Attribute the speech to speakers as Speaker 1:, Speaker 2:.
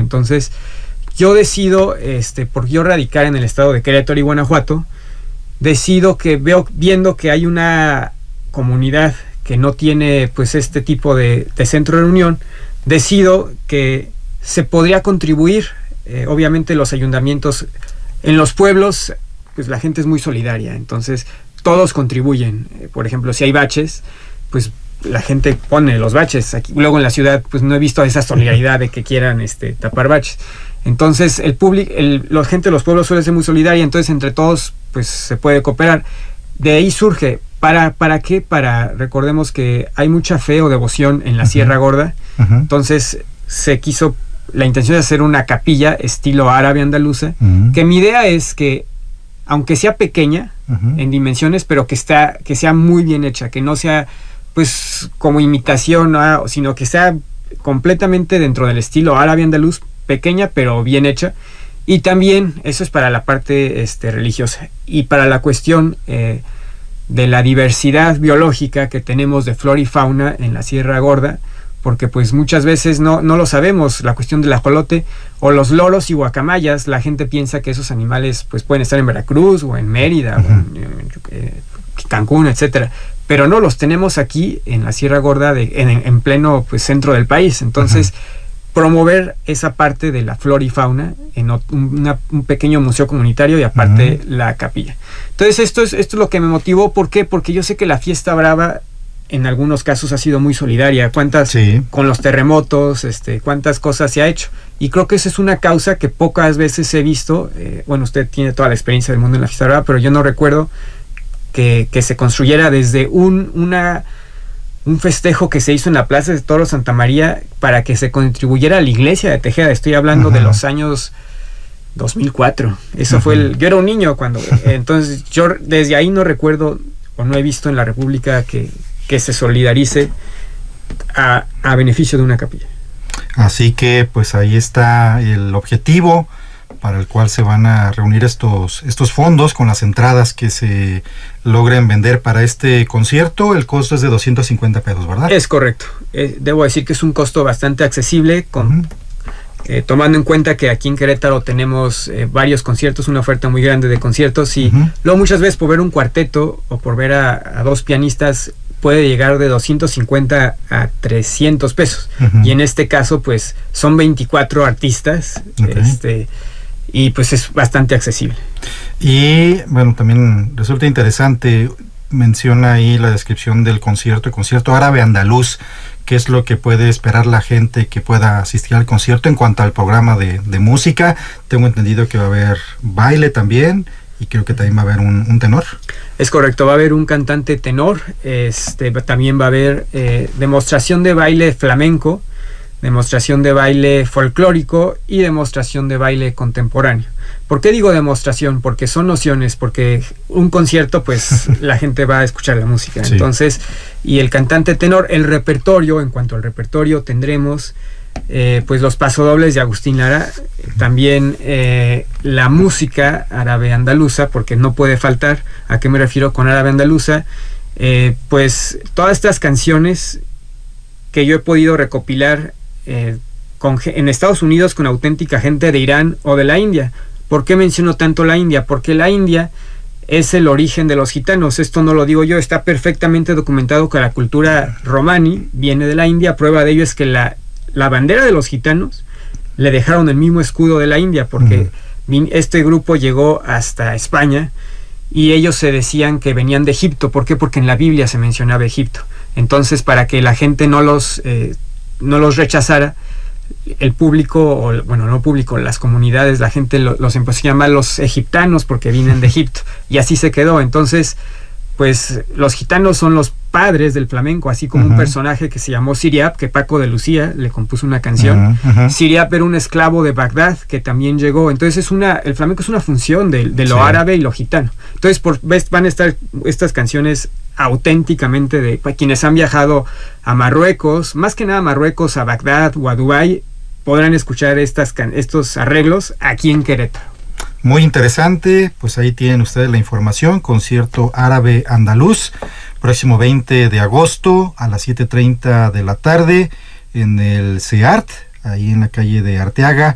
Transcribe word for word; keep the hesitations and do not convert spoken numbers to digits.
Speaker 1: Entonces, yo decido, este, por yo radicar en el estado de Querétaro y Guanajuato, decido que veo, viendo que hay una comunidad que no tiene pues este tipo de, de centro de reunión, decido que se podría contribuir, eh, obviamente los ayuntamientos, en los pueblos, pues la gente es muy solidaria, entonces todos contribuyen. Eh, por ejemplo, si hay baches, pues la gente pone los baches. Aquí, luego en la ciudad, pues no he visto esa solidaridad de que quieran este, tapar baches. Entonces, el público, el, la gente de los pueblos suele ser muy solidaria, entonces entre todos, pues se puede cooperar. De ahí surge, ¿para, para qué? Para, recordemos que hay mucha fe o devoción en la uh-huh. Sierra Gorda, uh-huh. entonces se quiso, la intención de hacer una capilla estilo árabe andaluza, uh-huh. que mi idea es que, aunque sea pequeña uh-huh. en dimensiones, pero que, está, que sea muy bien hecha, que no sea pues como imitación, ¿no? Sino que sea completamente dentro del estilo árabe andaluz, pequeña pero bien hecha. Y también eso es para la parte este, religiosa, y para la cuestión eh, de la diversidad biológica que tenemos de flora y fauna en la Sierra Gorda, porque pues muchas veces no, no lo sabemos, la cuestión del ajolote o los loros y guacamayas, la gente piensa que esos animales pues pueden estar en Veracruz o en Mérida uh-huh. o en, en eh, Cancún, etcétera, pero no, los tenemos aquí en la Sierra Gorda, de, en, en pleno pues centro del país. Entonces uh-huh. promover esa parte de la flora y fauna en una, un pequeño museo comunitario y aparte uh-huh. la capilla. Entonces esto es, esto es lo que me motivó. ¿Por qué? Porque yo sé que la Fiesta Brava en algunos casos ha sido muy solidaria. Cuántas, sí. con los terremotos, este, cuántas cosas se ha hecho. Y creo que esa es una causa que pocas veces he visto. Eh, bueno, usted tiene toda la experiencia del mundo en la Fiesta Brava, pero yo no recuerdo que, que se construyera desde un, una... un festejo que se hizo en la Plaza de Toros Santa María para que se contribuyera a la iglesia de Tejeda. Estoy hablando uh-huh. de los años dos mil cuatro. Eso uh-huh. fue el... Yo era un niño cuando... entonces yo desde ahí no recuerdo o no he visto en la República que, que se solidarice a, a beneficio de una capilla.
Speaker 2: Así que pues ahí está el objetivo para el cual se van a reunir estos, estos fondos con las entradas que se logren vender para este concierto. El costo es de doscientos cincuenta pesos, ¿verdad?
Speaker 1: Es correcto. Eh, debo decir que es un costo bastante accesible, con, uh-huh. eh, tomando en cuenta que aquí en Querétaro tenemos eh, varios conciertos, una oferta muy grande de conciertos, y uh-huh. luego muchas veces por ver un cuarteto o por ver a, a dos pianistas puede llegar de doscientos cincuenta a trescientos pesos. Uh-huh. Y en este caso, pues, son veinticuatro artistas, okay. este... y pues es bastante accesible.
Speaker 2: Y bueno, también resulta interesante, menciona ahí la descripción del concierto, el concierto árabe andaluz. ¿Qué es lo que puede esperar la gente que pueda asistir al concierto en cuanto al programa de, de música? Tengo entendido que va a haber baile también, y creo que también va a haber un, un tenor. Es
Speaker 1: correcto, va a haber un cantante tenor, este, también va a haber eh, demostración de baile flamenco, demostración de baile folclórico y demostración de baile contemporáneo. ¿Por qué digo demostración? Porque son nociones, porque un concierto, pues la gente va a escuchar la música. Sí. Entonces, y el cantante tenor, el repertorio, en cuanto al repertorio, tendremos eh, pues los pasodobles de Agustín Lara, también eh, la música árabe andaluza, porque no puede faltar. ¿A qué me refiero con árabe andaluza? Eh, pues todas estas canciones que yo he podido recopilar Eh, con, en Estados Unidos con auténtica gente de Irán o de la India. ¿Por qué menciono tanto la India? Porque la India es el origen de los gitanos. Esto no lo digo yo, está perfectamente documentado que la cultura romani viene de la India. Prueba de ello es que la, la bandera de los gitanos le dejaron el mismo escudo de la India, porque uh-huh. este grupo llegó hasta España y ellos se decían que venían de Egipto. ¿Por qué? Porque en la Biblia se mencionaba Egipto. Entonces, para que la gente no los... Eh, no los rechazara, el público, o bueno, no público, las comunidades, la gente lo, los empezó a llamar los egiptanos porque vienen de Egipto, y así se quedó. Entonces, pues los gitanos son los padres del flamenco, así como uh-huh. un personaje que se llamó Siriap, que Paco de Lucía le compuso una canción. Uh-huh. Uh-huh. Siriap era un esclavo de Bagdad que también llegó. Entonces es una, el flamenco es una función de, de lo sí. árabe y lo gitano. Entonces por, ves, van a estar estas canciones auténticamente de quienes han viajado a Marruecos, más que nada a Marruecos, a Bagdad o a Dubái, podrán escuchar estas, estos arreglos aquí en Querétaro.
Speaker 2: Muy interesante, pues ahí tienen ustedes la información. Concierto árabe andaluz, próximo veinte de agosto a las siete treinta de la tarde en el CEART, ahí en la calle de Arteaga.